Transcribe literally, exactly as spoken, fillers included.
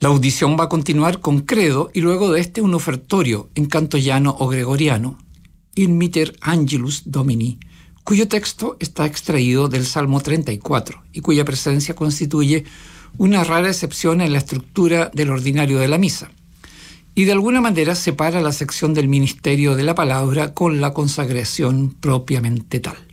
La audición va a continuar con credo y luego de este un ofertorio en canto llano o gregoriano, In Miter Angelus Domini, cuyo texto está extraído del Salmo treinta y cuatro y cuya presencia constituye una rara excepción en la estructura del ordinario de la misa, y de alguna manera separa la sección del ministerio de la palabra con la consagración propiamente tal.